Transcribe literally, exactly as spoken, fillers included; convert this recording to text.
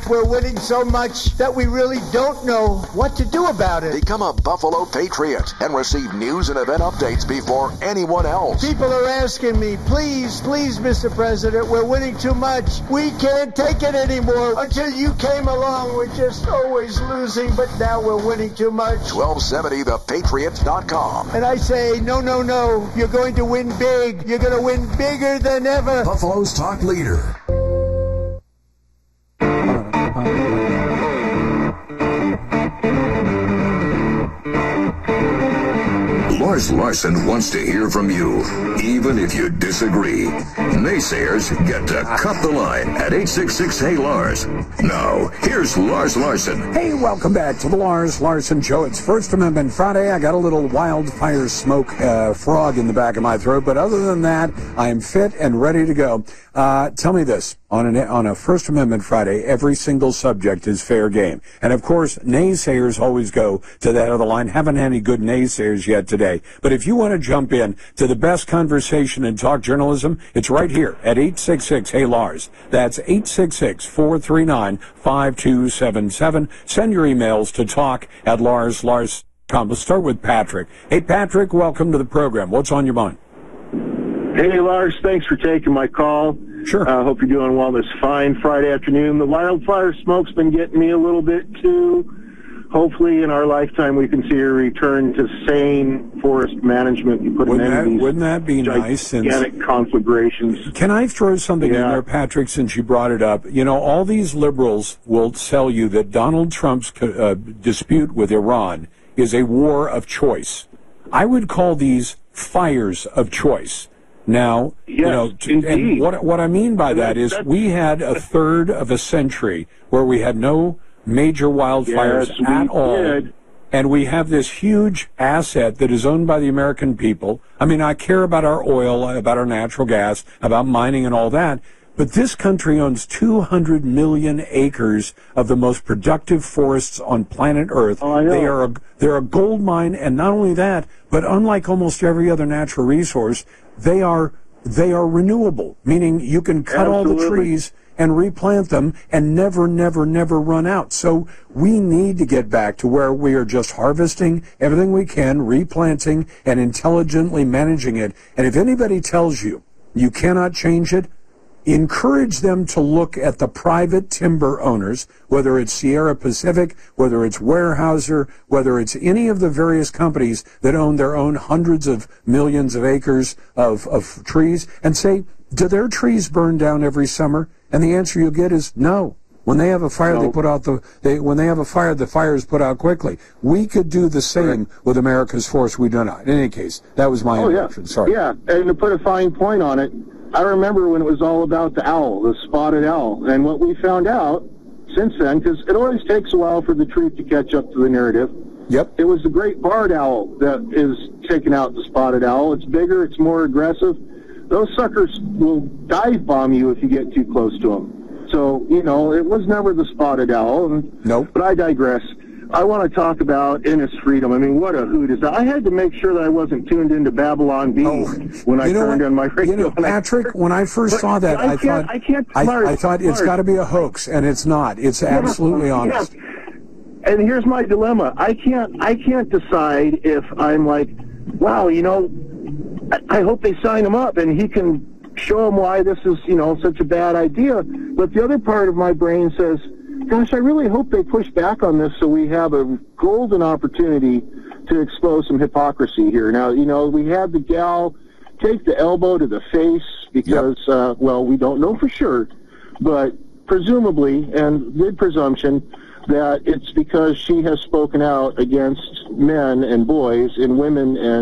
We're winning so much that we really don't know what to do about it. Become a Buffalo Patriot and receive news and event updates before anyone else. People are asking me, please, please, Mister President, we're winning too much. We can't take it anymore. Until you came along, we're just always losing, but now we're winning too much. twelve seventy the patriot dot com. And I say, no, no, no. You're going to win big. You're going to win bigger than ever. Buffalo's talk leader. Lars Larson wants to hear from you, even if you disagree. Naysayers get to cut the line at eight six six, hey Lars. Now, here's Lars Larson. Hey, welcome back to the Lars Larson Show. It's First Amendment Friday. I got a little wildfire smoke uh, frog in the back of my throat, but other than that, I am fit and ready to go. Uh, tell me this. On, an, on a First Amendment Friday, every single subject is fair game. And, of course, naysayers always go to that other line. Haven't had any good naysayers yet today. But if you want to jump in to the best conversation in talk journalism, it's right here at eight six six, hey Lars. That's eight six six, four three nine, five two seven seven. Send your emails to talk at lars lars dot com. Let's start with Patrick. Hey, Patrick, welcome to the program. What's on your mind? Hey, Lars, thanks for taking my call. Sure. I uh, hope you're doing well this fine Friday afternoon. The wildfire smoke's been getting me a little bit, too. Hopefully, in our lifetime, we can see a return to sane forest management. You put wouldn't, an end that, to these wouldn't that be nice? gigantic conflagrations. Can I throw something yeah. in there, Patrick, since you brought it up? You know, all these liberals will tell you that Donald Trump's uh, dispute with Iran is a war of choice. I would call these fires of choice. Now, yes, you know, to, and what, what I mean by that is we had a third of a century where we had no major wildfires yes, at all. Did. And we have this huge asset that is owned by the American people. I mean, I care about our oil, about our natural gas, about mining and all that. But this country owns two hundred million acres of the most productive forests on planet Earth. Oh, I know. They are a, they're a gold mine, and not only that, but unlike almost every other natural resource, they are they are renewable, meaning you can cut Absolutely. all the trees and replant them and never, never, never run out. So we need to get back to where we are just harvesting everything we can, replanting, and intelligently managing it. And if anybody tells you you cannot change it, encourage them to look at the private timber owners, whether it's Sierra Pacific, whether it's Weyerhaeuser, whether it's any of the various companies that own their own hundreds of millions of acres of, of trees, and say, do their trees burn down every summer? And the answer you'll get is no. When they have a fire, no. they put out the. They, when they have a fire, the fire is put out quickly. We could do the same Correct. with America's forests. We do not. In any case, that was my oh, introduction. Yeah. Sorry. Yeah, and to put a fine point on it, I remember when it was all about the owl, the spotted owl, and what we found out since then, because it always takes a while for the truth to catch up to the narrative. Yep. It was the great barred owl that is taking out the spotted owl. It's bigger, it's more aggressive. Those suckers will dive bomb you if you get too close to them. So, you know, it was never the spotted owl. And, nope. But I digress. I want to talk about Innis Freedom. I mean, what a hoot is that? I had to make sure that I wasn't tuned into Babylon B oh, when I turned what? on my radio. You know, Patrick, when I first but saw that, I, I can't, thought I, can't, I, Lars, I thought it's got to be a hoax, and it's not. It's absolutely yeah, honest. Yeah. And here's my dilemma. I can't, I can't decide if I'm like, wow, you know, I, I hope they sign him up, and he can show them why this is, you know, such a bad idea. But the other part of my brain says, gosh, I really hope they push back on this so we have a golden opportunity to expose some hypocrisy here. Now, you know, we had the gal take the elbow to the face because, yep. uh, well, we don't know for sure, but presumably, and good presumption, that it's because she has spoken out against men and boys and women and